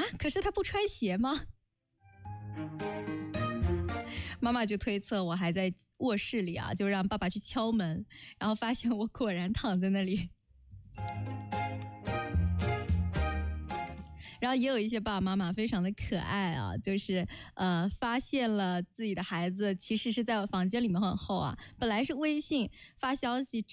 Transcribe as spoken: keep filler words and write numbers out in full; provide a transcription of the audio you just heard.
可是他不穿鞋吗？妈妈就推测我还在卧室里啊，就让爸爸去敲门，然后发现我果然躺在那里。然后也有一些爸爸妈妈非常的可爱啊，就是呃发现了自己的孩子其实是在房间里面很厚啊，本来是微信发消息